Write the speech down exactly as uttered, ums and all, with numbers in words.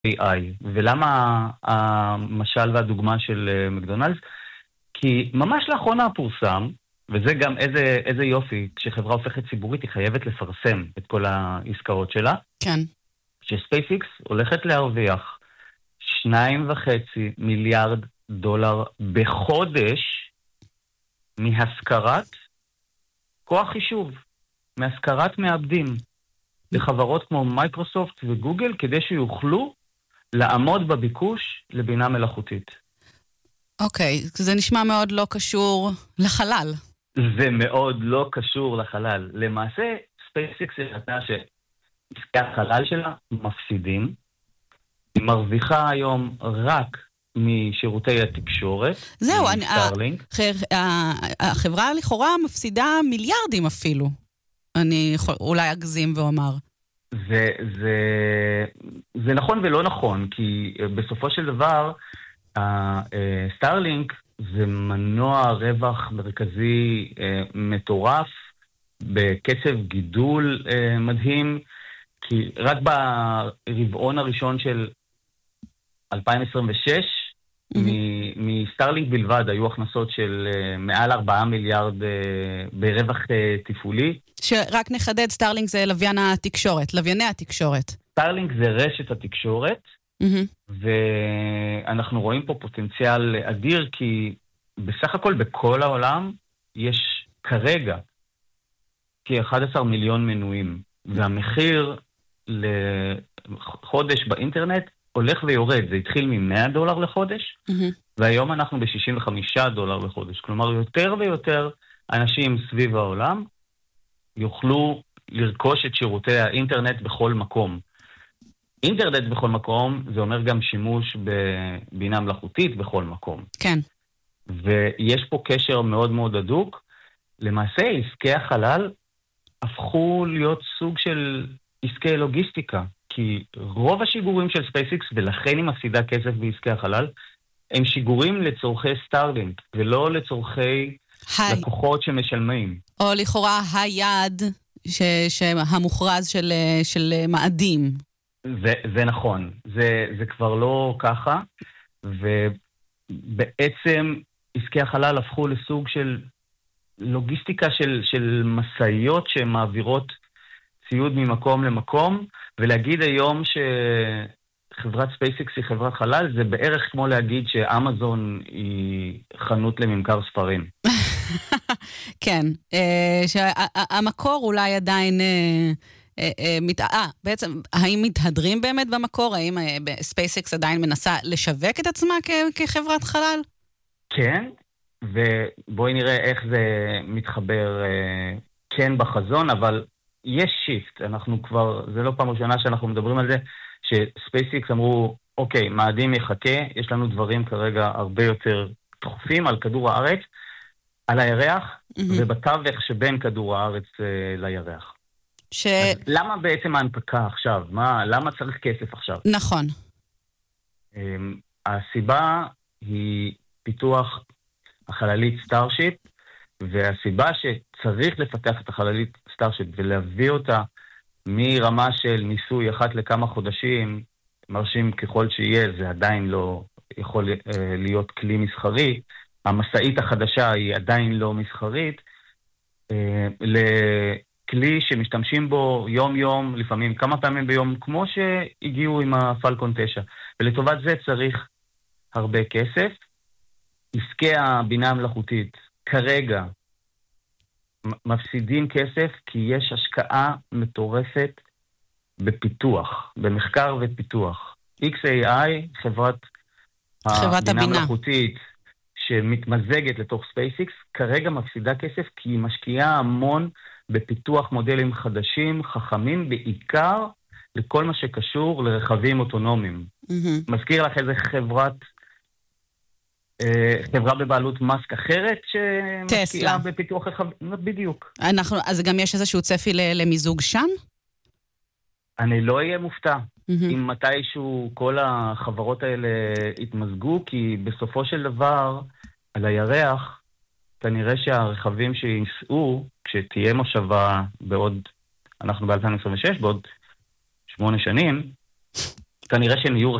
איי איי. ולמה המשל והדוגמה של מקדונלדס? כי ממש לאחרונה פורסם, וזה גם איזה, איזה יופי, כשחברה הופכת ציבורית, היא חייבת לפרסם את כל העסקאות שלה. כן. שספייסיקס הולכת להרוויח שניים וחצי מיליארד דולר בחודש מהשכרת כוח חישוב, מהשכרת מעבדים לחברות כמו מייקרוסופט וגוגל, כדי שיוכלו לעמוד בביקוש לבינה מלאכותית. אוקיי, זה נשמע מאוד לא קשור לחלל. זה מאוד לא קשור לחלל. למעשה, ספייסיקס הראתה שעסקי החלל שלה מפסידים. היא מרוויחה היום רק משירותי התקשורת. זהו, אני, החברה לכאורה מפסידה מיליארדים אפילו. אני אולי אגזים ואומר. זה, זה, זה נכון ולא נכון, כי בסופו של דבר, סטארלינק זה מנוע רווח מרכזי מטורף, בקצב גידול מדהים, כי רק ברבעון הראשון של אלפיים עשרים ושש, מסטארלינק בלבד היו הכנסות של מעל ארבעה מיליארד ברווח תפעולי. שרק נחדד, סטארלינק זה לוויין התקשורת, לווייני התקשורת. סטארלינק זה רשת התקשורת, ואנחנו רואים פה פוטנציאל אדיר, כי בסך הכל בכל העולם יש כרגע כ-אחד עשר מיליון מנויים, והמחיר לחודש באינטרנט הולך ויורד. זה התחיל מ-מאה דולר לחודש, והיום אנחנו ב-שישים וחמישה דולר לחודש. כלומר, יותר ויותר אנשים סביב העולם יוכלו לרכוש את שירותי האינטרנט בכל מקום. אינטרנט בכל מקום, זה אומר גם שימוש בבינה מלאכותית בכל מקום. כן. ויש פה קשר מאוד מאוד הדוק. למעשה, עסקי החלל הפכו להיות סוג של עסקי לוגיסטיקה, כי רוב השיגורים של ספייסיקס, ולכן היא מפסידה כסף בעסקי החלל, הם שיגורים לצורכי סטארלינק, ולא לצורכי היי. לקוחות שמשלמים. או לכאורה היעד המוכרז של, של מאדים. זה, זה נכון. זה, זה כבר לא ככה, ובעצם עסקי החלל הפכו לסוג של לוגיסטיקה של, של מסעיות שמעבירות ציוד ממקום למקום, ולהגיד היום שחברת ספייסיקס היא חברת חלל, זה בערך כמו להגיד שאמזון היא חנות לממכר ספרים. כן, שהמקור אולי עדיין, אה, בעצם, האם מתהדרים באמת במקור? האם ספייסיקס עדיין מנסה לשווק את עצמה כחברת חלל? כן, ובואי נראה איך זה מתחבר כן בחזון, אבל יש שיפט. אנחנו כבר, זה לא פעם ראשונה שאנחנו מדברים על זה, שספייסיקס אמרו, אוקיי, מאדים יחכה, יש לנו דברים כרגע הרבה יותר דחופים על כדור הארץ, על הירח, mm-hmm. ובתווך שבין כדור הארץ אה, לירח. ש... למה בעצם ההנפקה עכשיו? מה, למה צריך כסף עכשיו? נכון. אה, הסיבה היא פיתוח החללית סטארשיפ, והסיבה שצריך לפתח את החללית סטארשיפ ולהביא אותה מרמה של ניסוי אחת לכמה חודשים, מרשים ככל שיהיה, זה עדיין לא יכול אה, להיות כלי מסחרי, המסעית החדשה היא עדיין לא מסחרית, אה, לכלי שמשתמשים בו יום יום, לפעמים כמה פעמים ביום, כמו שהגיעו עם הפלקון תשע. ולטובת זה צריך הרבה כסף. עסקי הבינה המלאכותית כרגע מפסידים כסף, כי יש השקעה מטורפת בפיתוח, במחקר ופיתוח. אקס איי איי, חברת, חברת הבינה הבינה המלאכותית, שמתמזגת לתוך ספייסיקס, כרגע מפסידה כסף כי היא משקיעה המון בפיתוח מודלים חדשים, חכמים, בעיקר לכל מה שקשור לרכבים אוטונומיים. Mm-hmm. מזכיר לך איזה חברת, אה, חברה בבעלות מאסק אחרת שמשקיעה בפיתוח רכבים? בדיוק. אנחנו, אז גם יש איזשהו צפי למיזוג שם? אני לא אהיה מופתע. אם מתישהו כל החברות האלה יתמזגו, כי בסופו של דבר, על הירח, כנראה שהרכבים שיסעו, כשתהיה מושבה בעוד, אנחנו ב-אלפיים עשרים ושש, בעוד שמונה שנים, כנראה שהם יהיו